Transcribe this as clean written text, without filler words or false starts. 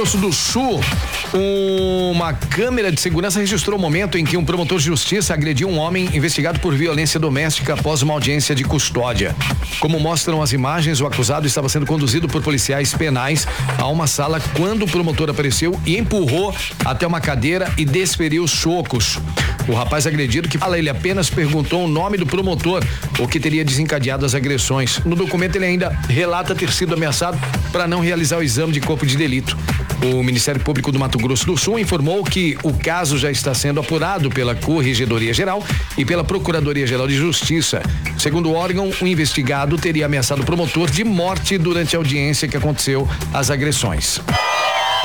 Grosso do Sul, uma câmera de segurança registrou o momento em que um promotor de justiça agrediu um homem investigado por violência doméstica após uma audiência de custódia. Como mostram as imagens, o acusado estava sendo conduzido por policiais penais a uma sala quando o promotor apareceu e empurrou até uma cadeira e desferiu socos. O rapaz agredido, que fala, ele apenas perguntou o nome do promotor, o que teria desencadeado as agressões. No documento ele ainda relata ter sido ameaçado para não realizar o exame de corpo de delito. O Ministério Público do Mato Grosso do Sul informou que o caso já está sendo apurado pela Corregedoria Geral e pela Procuradoria Geral de Justiça. Segundo o órgão, o investigado teria ameaçado o promotor de morte durante a audiência que aconteceu as agressões.